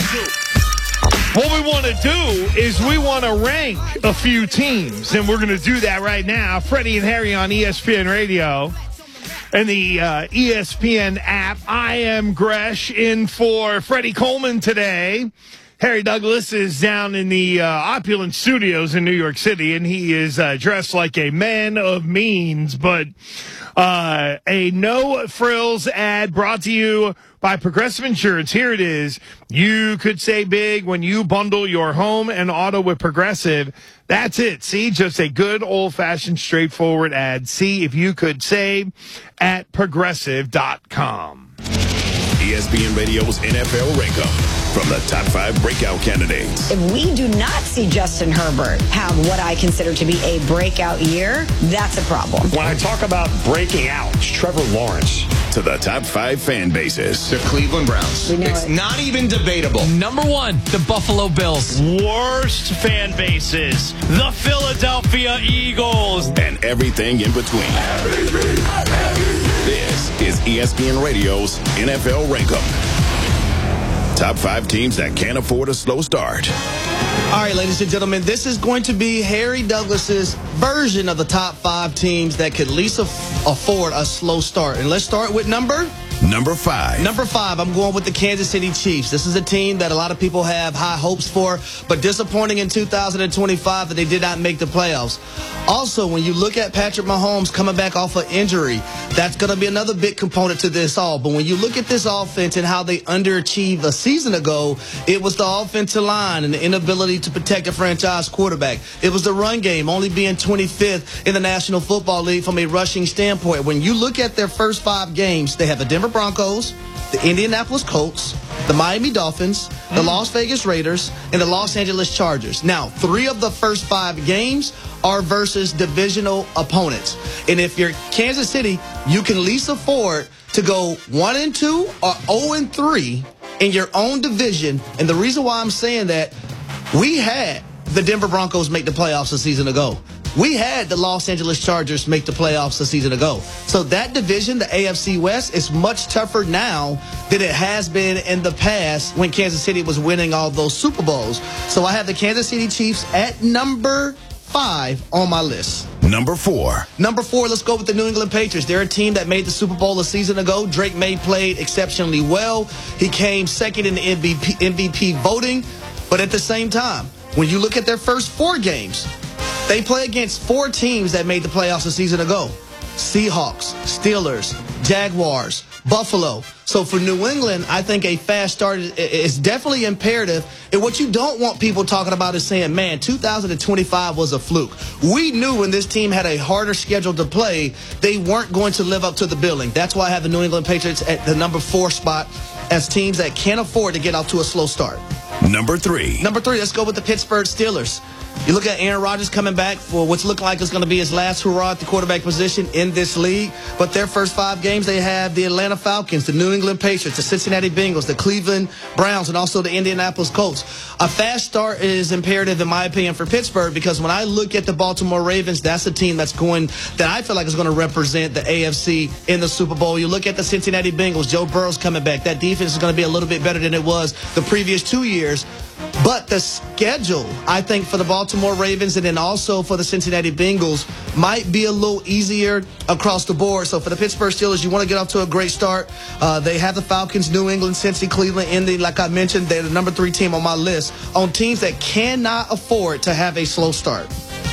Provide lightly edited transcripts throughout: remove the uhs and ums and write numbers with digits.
What we want to do is we want to rank a few teams, and we're going to do that right now. Freddie and Harry on ESPN Radio and the ESPN app. I am Gresh in for Freddie Coleman today. Harry Douglas is down in the opulent studios in New York City, and he is dressed like a man of means. But a no-frills ad brought to you by Progressive Insurance. Here it is. You could say big when you bundle your home and auto with Progressive. That's it. See, just a good old-fashioned straightforward ad. See if you could save at Progressive.com. ESPN Radio's NFL Rankup. From the top 5 breakout candidates. If we do not see Justin Herbert have what I consider to be a breakout year, that's a problem. When I talk about breaking out, it's Trevor Lawrence. To the top 5 fan bases. The Cleveland Browns. It's not even debatable. Number 1, the Buffalo Bills. Worst fan bases, the Philadelphia Eagles. And everything in between. This is ESPN Radio's NFL Rankup. Top 5 teams that can't afford a slow start. All right, ladies and gentlemen, this is going to be Harry Douglas's version of the top 5 teams that could least afford a slow start. And let's start with number 5. Number 5, I'm going with the Kansas City Chiefs. This is a team that a lot of people have high hopes for, but disappointing in 2025 that they did not make the playoffs. Also, when you look at Patrick Mahomes coming back off an injury, that's going to be another big component to this all. But when you look at this offense and how they underachieved a season ago, it was the offensive line and the inability to protect a franchise quarterback. It was the run game, only being 25th in the National Football League from a rushing standpoint. When you look at their first 5 games, they have the Denver Broncos, the Indianapolis Colts, the Miami Dolphins, the Las Vegas Raiders, and the Los Angeles Chargers. Now, 3 of the first 5 games are versus divisional opponents. And if you're Kansas City, you can least afford to go 1-2 or 0-3 in your own division. And the reason why I'm saying that, we had the Denver Broncos make the playoffs a season ago. We had the Los Angeles Chargers make the playoffs a season ago. So that division, the AFC West, is much tougher now than it has been in the past when Kansas City was winning all those Super Bowls. So I have the Kansas City Chiefs at number 5 on my list. Number 4. Number 4, let's go with the New England Patriots. They're a team that made the Super Bowl a season ago. Drake May played exceptionally well. He came second in the MVP voting. But at the same time, when you look at their first 4 games, they play against 4 teams that made the playoffs a season ago. Seahawks, Steelers, Jaguars, Buffalo. So for New England, I think a fast start is definitely imperative. And what you don't want people talking about is saying, man, 2025 was a fluke. We knew when this team had a harder schedule to play, they weren't going to live up to the billing. That's why I have the New England Patriots at the number 4 spot as teams that can't afford to get off to a slow start. Number 3. Number 3, let's go with the Pittsburgh Steelers. You look at Aaron Rodgers coming back for what's looking like it's going to be his last hurrah at the quarterback position in this league. But their first 5 games, they have the Atlanta Falcons, the New England Patriots, the Cincinnati Bengals, the Cleveland Browns, and also the Indianapolis Colts. A fast start is imperative, in my opinion, for Pittsburgh, because when I look at the Baltimore Ravens, that's a team that I feel like is going to represent the AFC in the Super Bowl. You look at the Cincinnati Bengals, Joe Burrow's coming back. That defense is going to be a little bit better than it was the previous 2 years. But the schedule, I think, for the Baltimore Ravens and then also for the Cincinnati Bengals might be a little easier across the board. So for the Pittsburgh Steelers, you want to get off to a great start. They have the Falcons, New England, Cincy, Cleveland, Indy. Like I mentioned, they're the number 3 team on my list on teams that cannot afford to have a slow start.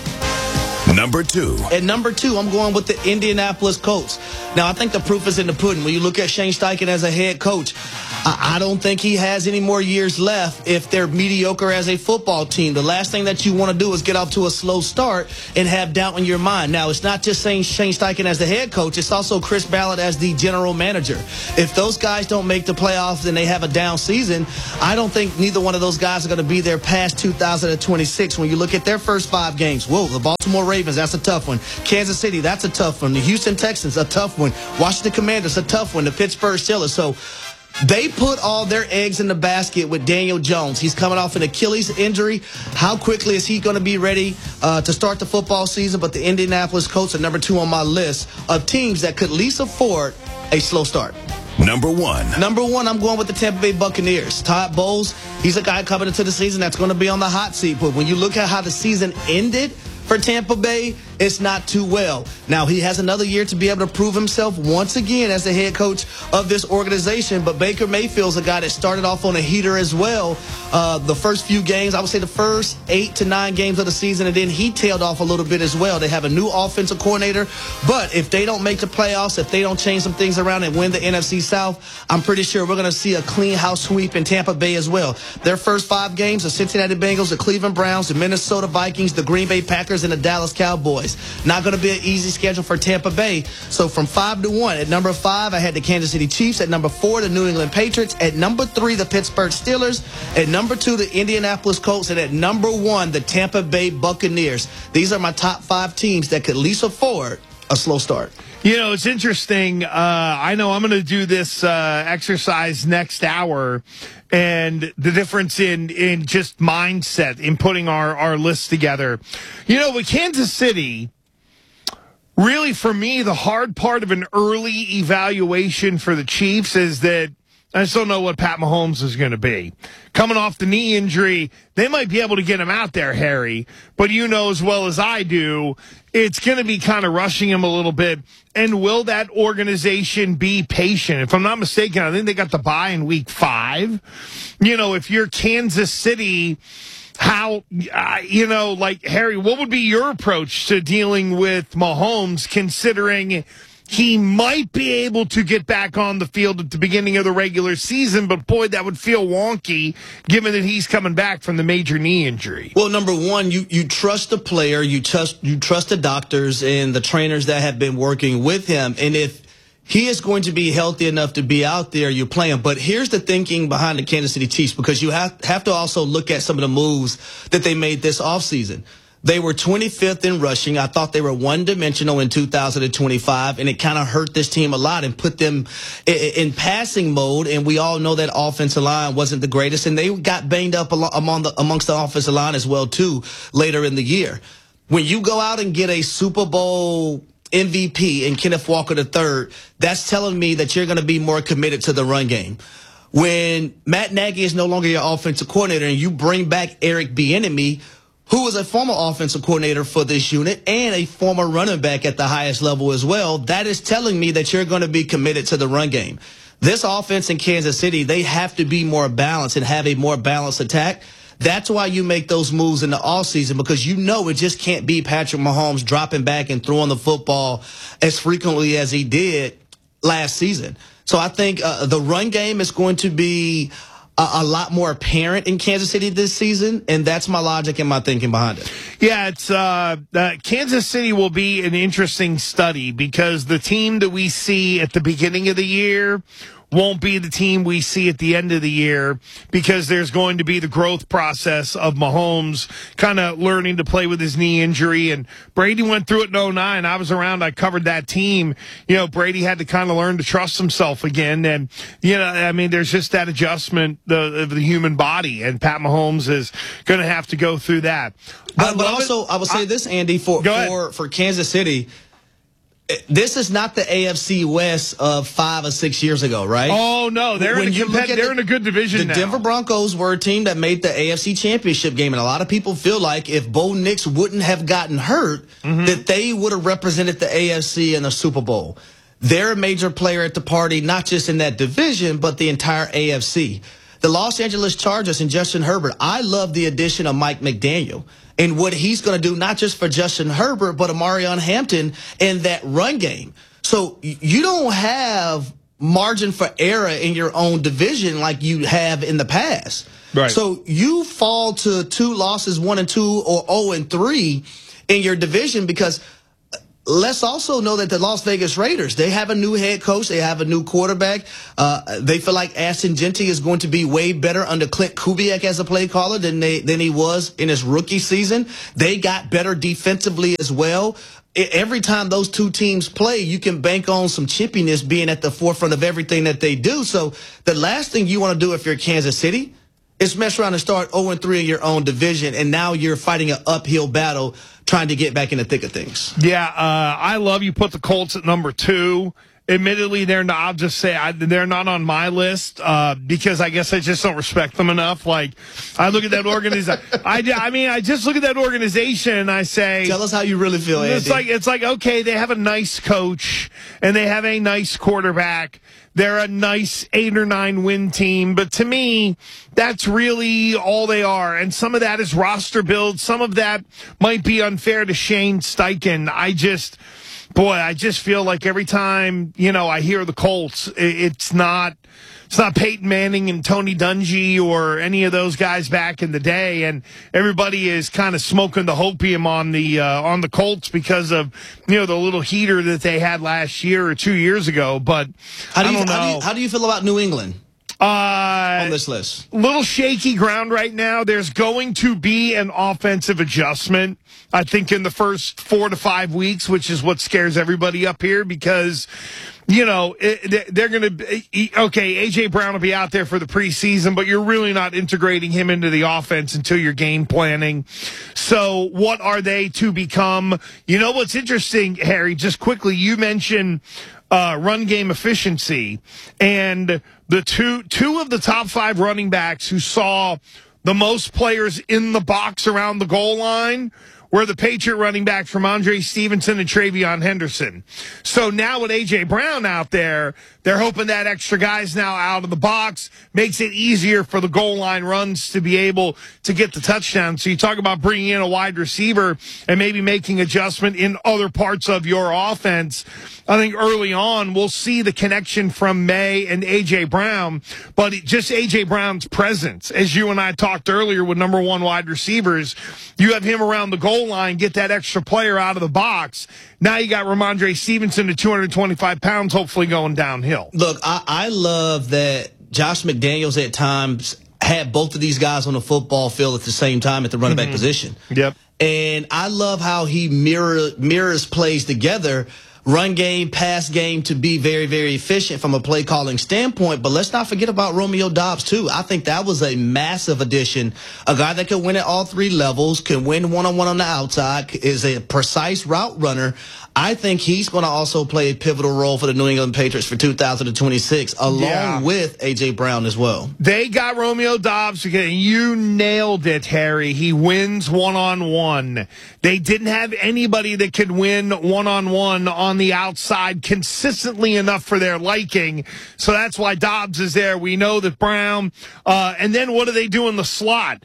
Number 2. At number 2, I'm going with the Indianapolis Colts. Now, I think the proof is in the pudding. When you look at Shane Steichen as a head coach, I don't think he has any more years left if they're mediocre as a football team. The last thing that you want to do is get off to a slow start and have doubt in your mind. Now, it's not just saying Shane Steichen as the head coach. It's also Chris Ballard as the general manager. If those guys don't make the playoffs and they have a down season, I don't think neither one of those guys are going to be there past 2026. When you look at their first 5 games, whoa, the Baltimore Ravens, that's a tough one. Kansas City, that's a tough one. The Houston Texans, a tough one. Washington Commanders, a tough one. The Pittsburgh Steelers. So they put all their eggs in the basket with Daniel Jones. He's coming off an Achilles injury. How quickly is he going to be ready to start the football season? But the Indianapolis Colts are number 2 on my list of teams that could least afford a slow start. Number 1. Number 1, I'm going with the Tampa Bay Buccaneers. Todd Bowles, he's a guy coming into the season that's going to be on the hot seat. But when you look at how the season ended for Tampa Bay, it's not too well. Now, he has another year to be able to prove himself once again as the head coach of this organization. But Baker Mayfield's a guy that started off on a heater as well. The first few games, I would say the first 8 to 9 games of the season, and then he tailed off a little bit as well. They have a new offensive coordinator. But if they don't make the playoffs, if they don't change some things around and win the NFC South, I'm pretty sure we're going to see a clean house sweep in Tampa Bay as well. Their first 5 games, the Cincinnati Bengals, the Cleveland Browns, the Minnesota Vikings, the Green Bay Packers, and the Dallas Cowboys. Not going to be an easy schedule for Tampa Bay. So from 5 to 1, at number 5, I had the Kansas City Chiefs. At number 4, the New England Patriots. At number 3, the Pittsburgh Steelers. At number 2, the Indianapolis Colts. And at number 1, the Tampa Bay Buccaneers. These are my top 5 teams that could at least afford a slow start. You know, it's interesting. I know I'm going to do this exercise next hour, and the difference in just mindset in putting our list together. You know, with Kansas City, really for me, the hard part of an early evaluation for the Chiefs is that I just don't know what Pat Mahomes is going to be. Coming off the knee injury, they might be able to get him out there, Harry. But you know as well as I do, it's going to be kind of rushing him a little bit. And will that organization be patient? If I'm not mistaken, I think they got the bye in week 5. You know, if you're Kansas City, how, like, Harry, what would be your approach to dealing with Mahomes, considering he might be able to get back on the field at the beginning of the regular season, but boy, that would feel wonky given that he's coming back from the major knee injury? Well, number 1, you trust the player, you trust the doctors and the trainers that have been working with him. And if he is going to be healthy enough to be out there, you play him. But here's the thinking behind the Kansas City Chiefs, because you have to also look at some of the moves that they made this offseason. They were 25th in rushing. I thought they were one-dimensional in 2025, and it kind of hurt this team a lot and put them in passing mode. And we all know that offensive line wasn't the greatest, and they got banged up amongst the offensive line as well, too, later in the year. When you go out and get a Super Bowl MVP in Kenneth Walker III, that's telling me that you're going to be more committed to the run game. When Matt Nagy is no longer your offensive coordinator and you bring back Eric Bieniemy, who was a former offensive coordinator for this unit and a former running back at the highest level as well, that is telling me that you're going to be committed to the run game. This offense in Kansas City, they have to be more balanced and have a more balanced attack. That's why you make those moves in the offseason, because you know it just can't be Patrick Mahomes dropping back and throwing the football as frequently as he did last season. So I think the run game is going to be a lot more apparent in Kansas City this season, and that's my logic and my thinking behind it. Yeah, it's Kansas City will be an interesting study, because the team that we see at the beginning of the year won't be the team we see at the end of the year, because there's going to be the growth process of Mahomes kind of learning to play with his knee injury. And Brady went through it in 2009. I was around. I covered that team. You know, Brady had to kind of learn to trust himself again. And, you know, I mean, there's just that adjustment of the human body. And Pat Mahomes is going to have to go through that. But also, I would say this, Andy, for Kansas City, this is not the AFC West of 5 or 6 years ago, right? Oh, no. They're in a good division now. The Denver Broncos were a team that made the AFC Championship game, and a lot of people feel like if Bo Nix wouldn't have gotten hurt, that they would have represented the AFC in the Super Bowl. They're a major player at the party, not just in that division, but the entire AFC. The Los Angeles Chargers and Justin Herbert, I love the addition of Mike McDaniel and what he's going to do, not just for Justin Herbert, but Amarion Hampton in that run game. So you don't have margin for error in your own division like you have in the past. Right. So you fall to 2 losses, 1-2 or 0-3 in your division, because let's also know that the Las Vegas Raiders, they have a new head coach. They have a new quarterback. They feel like Ashton Jeanty is going to be way better under Clint Kubiak as a play caller than he was in his rookie season. They got better defensively as well. Every time those two teams play, you can bank on some chippiness being at the forefront of everything that they do. So the last thing you want to do if you're Kansas City is mess around and start 0-3 in your own division, and now you're fighting an uphill battle trying to get back in the thick of things. Yeah, I love you put the Colts at number 2, Admittedly, I'll just say they're not on my list because I guess I just don't respect them enough. Like, I look at that organization. I just look at that organization and I say, tell us how you really feel, Andy. It's like okay, they have a nice coach and they have a nice quarterback. They're a nice 8 or 9 win team, but to me, that's really all they are. And some of that is roster build. Some of that might be unfair to Shane Steichen. I just feel like every time, I hear the Colts, it's not Peyton Manning and Tony Dungy or any of those guys back in the day, and everybody is kind of smoking the hopium on the Colts because of the little heater that they had last year or 2 years ago. But I don't know. How do you feel about New England on this list? Little shaky ground right now. There's going to be an offensive adjustment, I think, in the first 4 to 5 weeks, which is what scares everybody up here because, they're going to – okay, A.J. Brown will be out there for the preseason, but you're really not integrating him into the offense until you're game planning. So what are they to become? What's interesting, Harry, just quickly, you mentioned run game efficiency, and the two of the top 5 running backs who saw the most players in the box around the goal line were the Patriot running backs Ramondre Stevenson and TreVeyon Henderson. So now with A.J. Brown out there, they're hoping that extra guy's now out of the box, makes it easier for the goal line runs to be able to get the touchdown. So you talk about bringing in a wide receiver and maybe making adjustment in other parts of your offense. I think early on we'll see the connection from May and A.J. Brown, but just A.J. Brown's presence, as you and I talked earlier with number 1 wide receivers, you have him around the goal line, get that extra player out of the box. Now you got Ramondre Stevenson at 225 pounds, hopefully going downhill. Look, I love that Josh McDaniels at times had both of these guys on the football field at the same time at the running back position. Yep. And I love how he mirrors plays together, run game, pass game, to be very, very efficient from a play calling standpoint. But let's not forget about Romeo Doubs, too. I think that was a massive addition. A guy that can win at all 3 levels, can win one-on-one on the outside, is a precise route runner. I think he's going to also play a pivotal role for the New England Patriots for 2026, along with A.J. Brown as well. They got Romeo Doubs. You nailed it, Harry. He wins one-on-one. They didn't have anybody that could win one-on-one on the outside consistently enough for their liking. So that's why Doubs is there. We know that Brown. And then what do they do in the slot?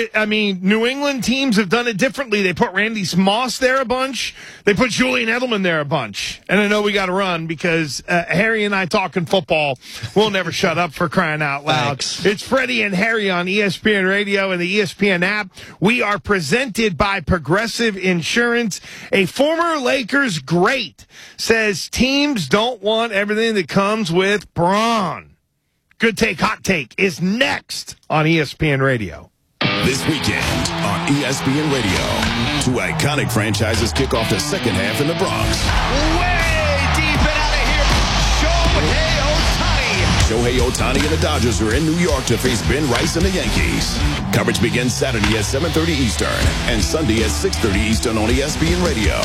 New England teams have done it differently. They put Randy Moss there a bunch. They put Julian Edelman there a bunch. And I know we got to run because Harry and I talking football. We'll never shut up, for crying out loud. Thanks. It's Freddie and Harry on ESPN Radio and the ESPN app. We are presented by Progressive Insurance. A former Lakers great says teams don't want everything that comes with Braun. Good Take, Hot Take is next on ESPN Radio. This weekend on ESPN Radio, 2 iconic franchises kick off the second half in the Bronx. Way deep and out of here, Shohei Ohtani. Shohei Ohtani and the Dodgers are in New York to face Ben Rice and the Yankees. Coverage begins Saturday at 7:30 Eastern and Sunday at 6:30 Eastern on ESPN Radio.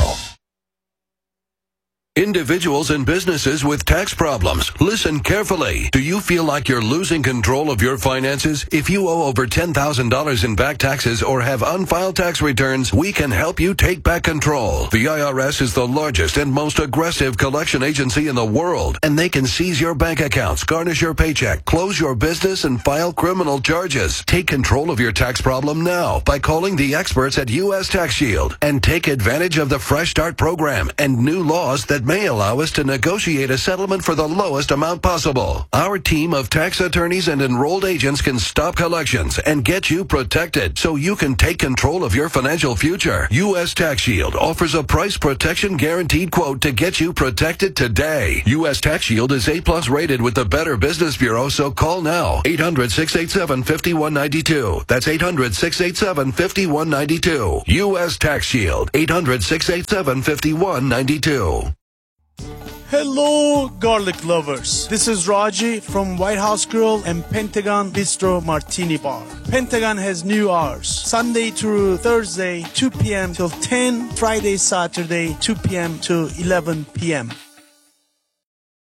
Individuals and businesses with tax problems, listen carefully. Do you feel like you're losing control of your finances? If you owe over $10,000 in back taxes or have unfiled tax returns, we can help you take back control. The IRS is the largest and most aggressive collection agency in the world, and they can seize your bank accounts, garnish your paycheck, close your business, and file criminal charges. Take control of your tax problem now by calling the experts at U.S. Tax Shield and take advantage of the Fresh Start program and new laws that may allow us to negotiate a settlement for the lowest amount possible. Our team of tax attorneys and enrolled agents can stop collections and get you protected so you can take control of your financial future. U.S. Tax Shield offers a price protection guaranteed quote to get you protected today. U.S. Tax Shield is A+ rated with the Better Business Bureau, so call now. 800-687-5192. That's 800-687-5192. U.S. Tax Shield. 800-687-5192. Hello, garlic lovers. This is Raji from White House Grill and Pentagon Bistro Martini Bar. Pentagon has new hours. Sunday through Thursday, 2 p.m. till 10. Friday, Saturday, 2 p.m. to 11 p.m.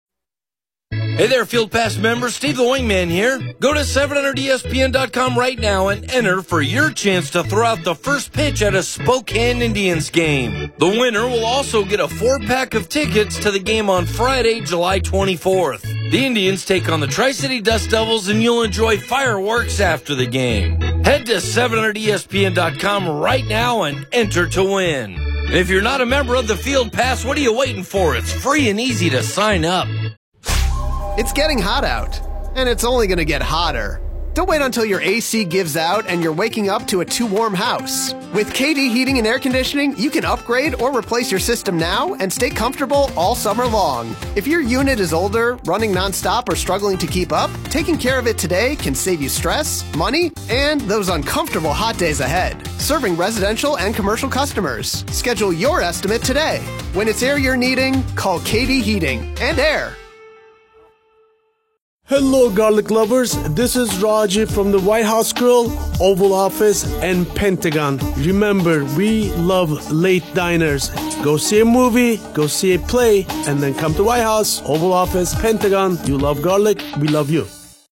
Hey there, Field Pass members. Steve the Wingman here. Go to 700ESPN.com right now and enter for your chance to throw out the first pitch at a Spokane Indians game. The winner will also get a 4-pack of tickets to the game on Friday, July 24th. The Indians take on the Tri-City Dust Devils, and you'll enjoy fireworks after the game. Head to 700ESPN.com right now and enter to win. And if you're not a member of the Field Pass, what are you waiting for? It's free and easy to sign up. It's getting hot out, and it's only going to get hotter. Don't wait until your AC gives out and you're waking up to a too warm house. With KD Heating and Air Conditioning, you can upgrade or replace your system now and stay comfortable all summer long. If your unit is older, running nonstop, or struggling to keep up, taking care of it today can save you stress, money, and those uncomfortable hot days ahead. Serving residential and commercial customers. Schedule your estimate today. When it's air you're needing, call KD Heating and Air. Hello, garlic lovers. This is Raji from the White House Grill, Oval Office, and Pentagon. Remember, we love late diners. Go see a movie, go see a play, and then come to White House, Oval Office, Pentagon. You love garlic, we love you.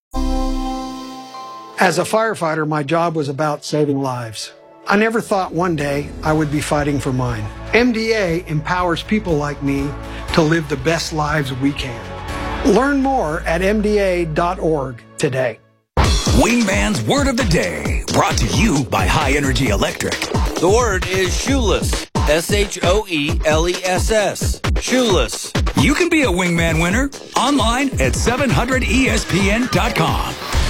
As a firefighter, my job was about saving lives. I never thought one day I would be fighting for mine. MDA empowers people like me to live the best lives we can. Learn more at MDA.org today. Wingman's Word of the Day, brought to you by High Energy Electric. The word is shoeless. S-H-O-E-L-E-S-S. Shoeless. You can be a Wingman winner online at 700ESPN.com.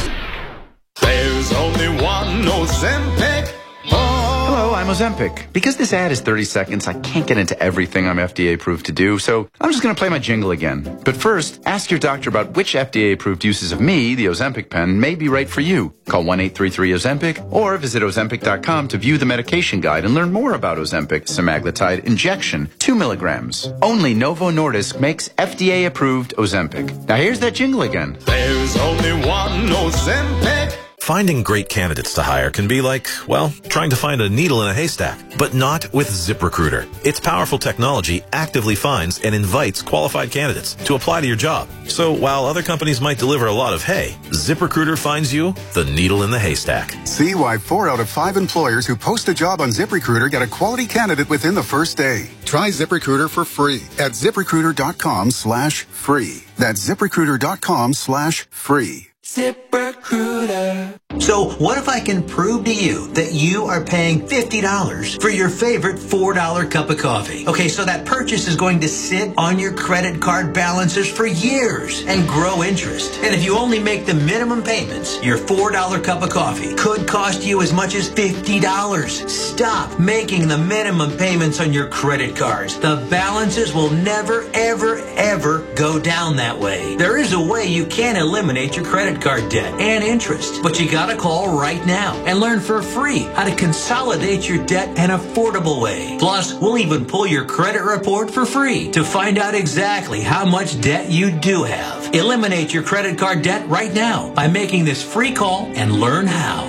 There's only one Ozempic. Hello, I'm Ozempic. Because this ad is 30 seconds, I can't get into everything I'm FDA approved to do, so I'm just going to play my jingle again. But first, ask your doctor about which FDA approved uses of me, the Ozempic pen, may be right for you. Call 1-833-OZEMPIC or visit Ozempic.com to view the medication guide and learn more about Ozempic semaglutide injection, 2 milligrams. Only Novo Nordisk makes FDA approved Ozempic. Now here's that jingle again. There's only one Ozempic. Finding great candidates to hire can be like, well, trying to find a needle in a haystack, but not with ZipRecruiter. Its powerful technology actively finds and invites qualified candidates to apply to your job. So while other companies might deliver a lot of hay, ZipRecruiter finds you the needle in the haystack. See why 4 out of 5 employers who post a job on ZipRecruiter get a quality candidate within the first day. Try ZipRecruiter for free at ZipRecruiter.com/free. That's ZipRecruiter.com/free. ZipRecruiter. So what if I can prove to you that you are paying $50 for your favorite $4 cup of coffee? Okay, so that purchase is going to sit on your credit card balances for years and grow interest. And if you only make the minimum payments, your $4 cup of coffee could cost you as much as $50. Stop making the minimum payments on your credit cards. The balances will never, ever, ever go down that way. There is a way you can eliminate your credit card debt and interest, but you gotta call right now and learn for free how to consolidate your debt an affordable way. Plus, we'll even pull your credit report for free to find out exactly how much debt you do have. Eliminate your credit card debt right now by making this free call and learn how.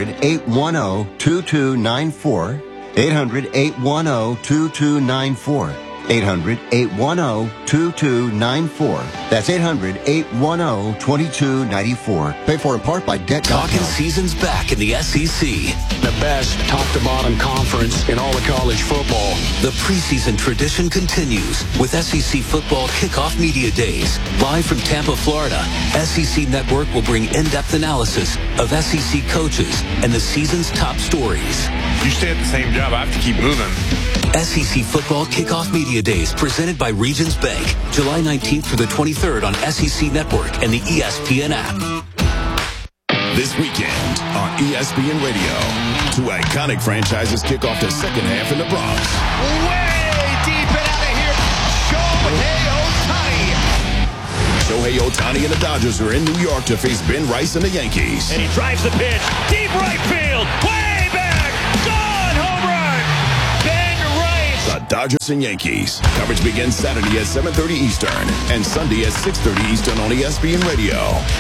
800-810-2294. 800-810-2294. 800-810-2294. That's 800-810-2294. Paid for in part by Debt. Talking season's back in the SEC. The best top-to-bottom conference in all of college football. The preseason tradition continues with SEC Football Kickoff Media Days. Live from Tampa, Florida, SEC Network will bring in-depth analysis of SEC coaches and the season's top stories. You stay at the same job, I have to keep moving. SEC Football Kickoff Media Days presented by Regions Bank, July 19th through the 23rd on SEC Network and the ESPN app. This weekend on ESPN Radio, 2 iconic franchises kick off the second half in the Bronx. Way deep and out of here, Shohei Ohtani. Shohei Ohtani and the Dodgers are in New York to face Ben Rice and the Yankees. And he drives the pitch, deep right field, way back, gone, home run, Ben Rice. The Dodgers and Yankees. Coverage begins Saturday at 7:30 Eastern and Sunday at 6:30 Eastern on ESPN Radio.